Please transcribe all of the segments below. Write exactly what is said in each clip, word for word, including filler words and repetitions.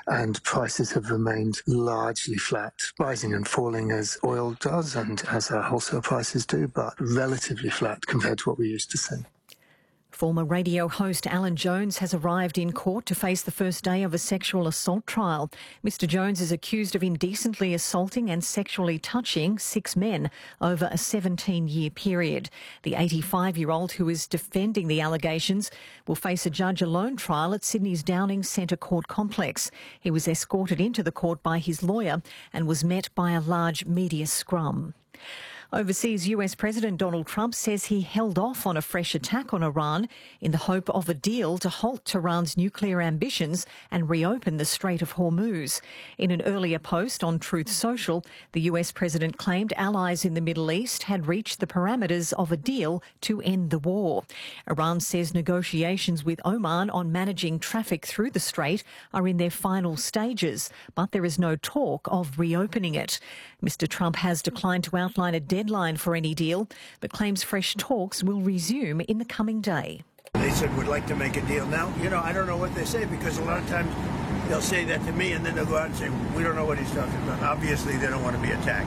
and prices have remained largely flat, rising and falling as oil does and as our wholesale prices do, but relatively flat compared to what we used to see. Former radio host Alan Jones has arrived in court to face the first day of a sexual assault trial. Mister Jones is accused of indecently assaulting and sexually touching six men over a seventeen-year period. The eighty-five-year-old, who is defending the allegations, will face a judge-alone trial at Sydney's Downing Centre Court Complex. He was escorted into the court by his lawyer and was met by a large media scrum. Overseas, U S President Donald Trump says he held off on a fresh attack on Iran in the hope of a deal to halt Tehran's nuclear ambitions and reopen the Strait of Hormuz. In an earlier post on Truth Social, the U S President claimed allies in the Middle East had reached the parameters of a deal to end the war. Iran says negotiations with Oman on managing traffic through the strait are in their final stages, but there is no talk of reopening it. Mister Trump has declined to outline a deadline deadline for any deal, but claims fresh talks will resume in the coming day. They said, we'd like to make a deal now. You know, I don't know what they say, because a lot of times they'll say that to me and then they'll go out and say, we don't know what he's talking about. Obviously, they don't want to be attacked.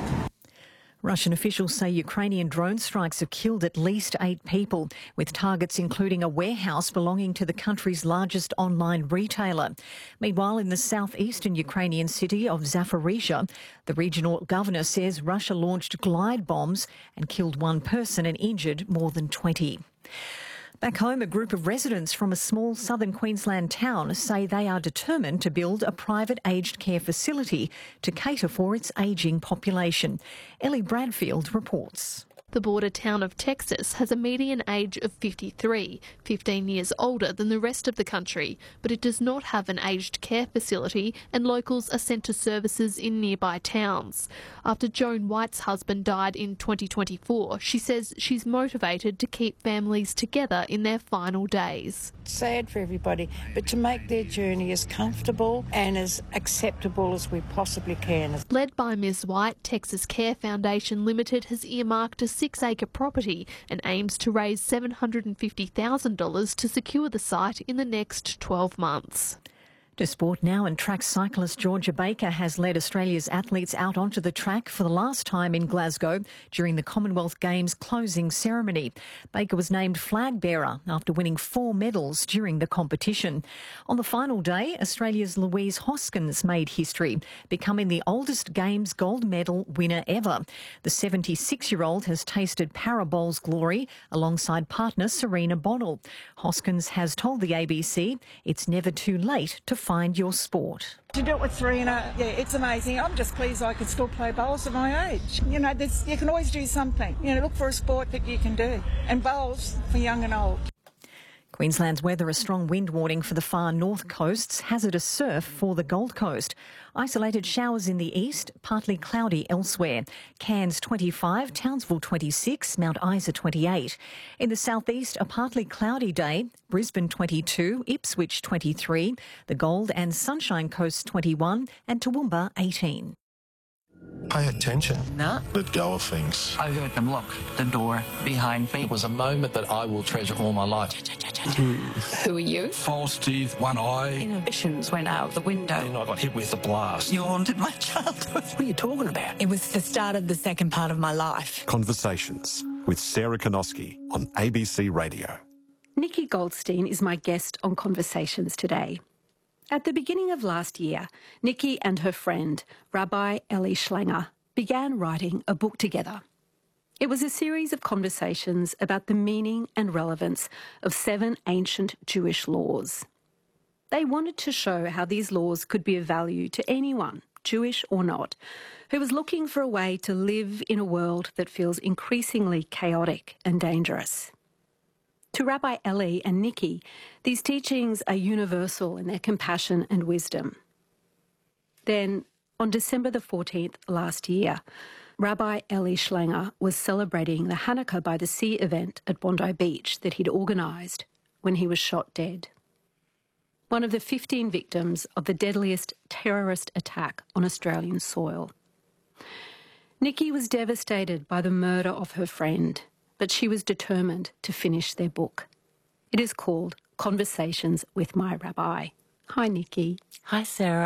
Russian officials say Ukrainian drone strikes have killed at least eight people, with targets including a warehouse belonging to the country's largest online retailer. Meanwhile, in the southeastern Ukrainian city of Zaporizhzhia, the regional governor says Russia launched glide bombs and killed one person and injured more than twenty. Back home, a group of residents from a small southern Queensland town say they are determined to build a private aged care facility to cater for its ageing population. Ellie Bradfield reports. The border town of Texas has a median age of fifty-three, fifteen years older than the rest of the country, but it does not have an aged care facility, and locals are sent to services in nearby towns. After Joan White's husband died in twenty twenty-four, she says she's motivated to keep families together in their final days. Sad for everybody, but to make their journey as comfortable and as acceptable as we possibly can. Led by Miz White, Texas Care Foundation Limited has earmarked a six-acre property and aims to raise seven hundred fifty thousand dollars to secure the site in the next twelve months. To sport now, and track cyclist Georgia Baker has led Australia's athletes out onto the track for the last time in Glasgow during the Commonwealth Games closing ceremony. Baker was named flag bearer after winning four medals during the competition. On the final day, Australia's Louise Hoskins made history, becoming the oldest Games gold medal winner ever. The seventy-six-year-old has tasted Parabowl's glory alongside partner Serena Bonnell. Hoskins has told the A B C it's never too late to find your sport. To do it with Serena, yeah, it's amazing. I'm just pleased I can still play bowls at my age. You know, there's, you can always do something. You know, look for a sport that you can do. And bowls for young and old. Queensland's weather, a strong wind warning for the far north coasts, hazardous surf for the Gold Coast. Isolated showers in the east, partly cloudy elsewhere. Cairns twenty-five, Townsville twenty-six, Mount Isa twenty-eight. In the southeast, a partly cloudy day. Brisbane twenty-two, Ipswich twenty-three, the Gold and Sunshine Coast twenty-one, and Toowoomba eighteen. Pay attention. No. Let go of things. I heard them lock the door behind me. It was a moment that I will treasure all my life. Who are you? False teeth, one eye. Inhibitions went out the window. And I got hit with a blast. You haunted my childhood. What are you talking about? It was the start of the second part of my life. Conversations with Sarah Konoski on A B C Radio. Nikki Goldstein is my guest on Conversations today. At the beginning of last year, Nikki and her friend, Rabbi Ellie Schlanger, began writing a book together. It was a series of conversations about the meaning and relevance of seven ancient Jewish laws. They wanted to show how these laws could be of value to anyone, Jewish or not, who was looking for a way to live in a world that feels increasingly chaotic and dangerous. To Rabbi Ellie and Nikki, these teachings are universal in their compassion and wisdom. Then, on December the fourteenth last year, Rabbi Ellie Schlanger was celebrating the Hanukkah by the Sea event at Bondi Beach that he'd organised when he was shot dead. One of the fifteen victims of the deadliest terrorist attack on Australian soil. Nikki was devastated by the murder of her friend, but she was determined to finish their book. It is called Conversations with My Rabbi. Hi, Nikki. Hi, Sarah.